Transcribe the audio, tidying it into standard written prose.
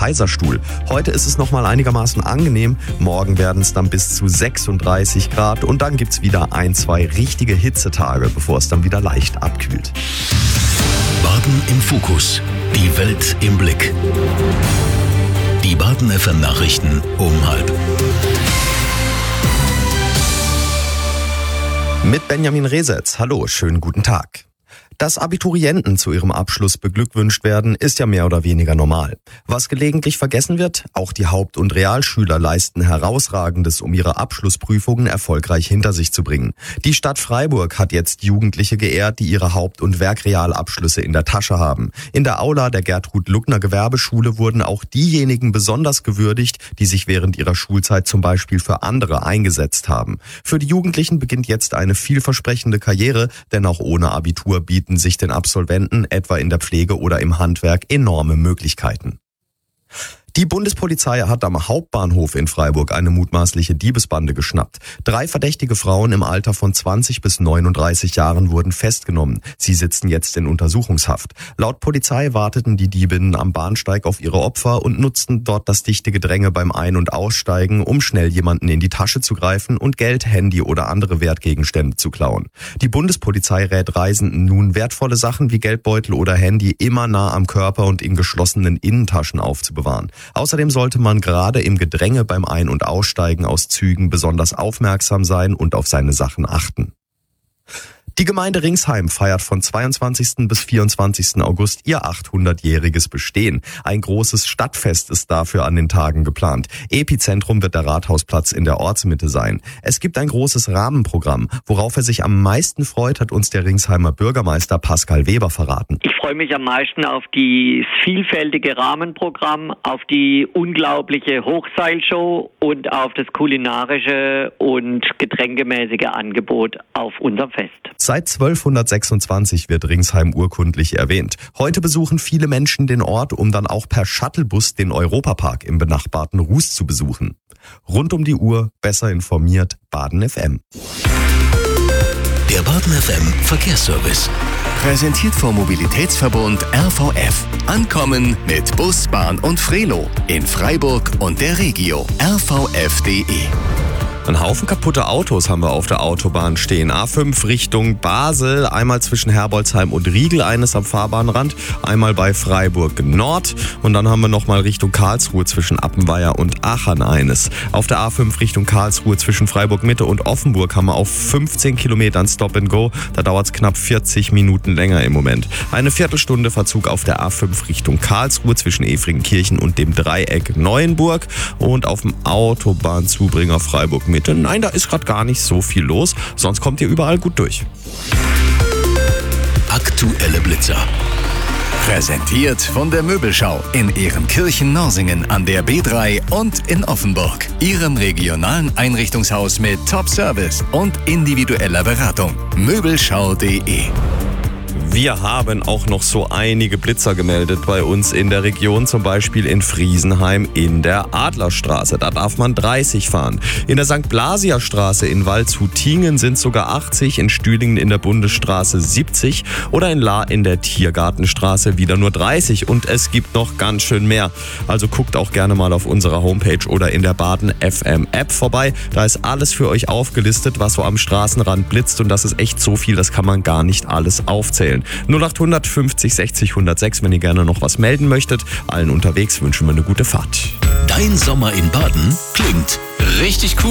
Kaiserstuhl. Heute ist es nochmal einigermaßen angenehm. Morgen werden es dann bis zu 36 Grad und dann gibt's wieder 1-2 richtige Hitzetage, bevor es dann wieder leicht abkühlt. Baden im Fokus. Die Welt im Blick. Die Baden FM Nachrichten um 12:30. Mit Benjamin Resetz. Hallo, schönen guten Tag. Dass Abiturienten zu ihrem Abschluss beglückwünscht werden, ist ja mehr oder weniger normal. Was gelegentlich vergessen wird, auch die Haupt- und Realschüler leisten Herausragendes, um ihre Abschlussprüfungen erfolgreich hinter sich zu bringen. Die Stadt Freiburg hat jetzt Jugendliche geehrt, die ihre Haupt- und Werkrealabschlüsse in der Tasche haben. In der Aula der Gertrud-Luckner-Gewerbeschule wurden auch diejenigen besonders gewürdigt, die sich während ihrer Schulzeit zum Beispiel für andere eingesetzt haben. Für die Jugendlichen beginnt jetzt eine vielversprechende Karriere, denn auch ohne Abitur bieten sich den Absolventen etwa in der Pflege oder im Handwerk enorme Möglichkeiten. Die Bundespolizei hat am Hauptbahnhof in Freiburg eine mutmaßliche Diebesbande geschnappt. 3 verdächtige Frauen im Alter von 20 bis 39 Jahren wurden festgenommen. Sie sitzen jetzt in Untersuchungshaft. Laut Polizei warteten die Diebinnen am Bahnsteig auf ihre Opfer und nutzten dort das dichte Gedränge beim Ein- und Aussteigen, um schnell jemanden in die Tasche zu greifen und Geld, Handy oder andere Wertgegenstände zu klauen. Die Bundespolizei rät Reisenden nun, wertvolle Sachen wie Geldbeutel oder Handy immer nah am Körper und in geschlossenen Innentaschen aufzubewahren. Außerdem sollte man gerade im Gedränge beim Ein- und Aussteigen aus Zügen besonders aufmerksam sein und auf seine Sachen achten. Die Gemeinde Ringsheim feiert von 22. bis 24. August ihr 800-jähriges Bestehen. Ein großes Stadtfest ist dafür an den Tagen geplant. Epizentrum wird der Rathausplatz in der Ortsmitte sein. Es gibt ein großes Rahmenprogramm. Worauf er sich am meisten freut, hat uns der Ringsheimer Bürgermeister Pascal Weber verraten. Ich freue mich am meisten auf das vielfältige Rahmenprogramm, auf die unglaubliche Hochseilshow und auf das kulinarische und getränkemäßige Angebot auf unserem Fest. Seit 1226 wird Ringsheim urkundlich erwähnt. Heute besuchen viele Menschen den Ort, um dann auch per Shuttlebus den Europapark im benachbarten Ruß zu besuchen. Rund um die Uhr, besser informiert, Baden FM. Der Baden FM Verkehrsservice. Präsentiert vom Mobilitätsverbund RVF. Ankommen mit Bus, Bahn und Frelo in Freiburg und der Regio. rvf.de. Ein Haufen kaputte Autos haben wir auf der Autobahn stehen. A5 Richtung Basel, einmal zwischen Herbolzheim und Riegel, eines am Fahrbahnrand, einmal bei Freiburg Nord und dann haben wir nochmal Richtung Karlsruhe zwischen Appenweier und Aachen eines. Auf der A5 Richtung Karlsruhe zwischen Freiburg Mitte und Offenburg haben wir auf 15 Kilometern Stop and Go. Da dauert es knapp 40 Minuten länger im Moment. Eine Viertelstunde Verzug auf der A5 Richtung Karlsruhe zwischen Efringenkirchen und dem Dreieck Neuenburg und auf dem Autobahnzubringer Freiburg Mitte. Nein, da ist gerade gar nicht so viel los, sonst kommt ihr überall gut durch. Aktuelle Blitzer. Präsentiert von der Möbelschau in Ehrenkirchen-Norsingen an der B3 und in Offenburg. Ihrem regionalen Einrichtungshaus mit Top-Service und individueller Beratung. Möbelschau.de. Wir haben auch noch so einige Blitzer gemeldet bei uns in der Region, zum Beispiel in Friesenheim in der Adlerstraße. Da darf man 30 fahren. In der St. Blasia Straße in Waldshut-Tiengen sind sogar 80, in Stühlingen in der Bundesstraße 70 oder in Lahr in der Tiergartenstraße wieder nur 30 und es gibt noch ganz schön mehr. Also guckt auch gerne mal auf unserer Homepage oder in der Baden FM App vorbei. Da ist alles für euch aufgelistet, was so am Straßenrand blitzt und das ist echt so viel, das kann man gar nicht alles aufzählen. 0800 50 60 106, wenn ihr gerne noch was melden möchtet. Allen unterwegs wünschen wir eine gute Fahrt. Dein Sommer in Baden klingt richtig cool.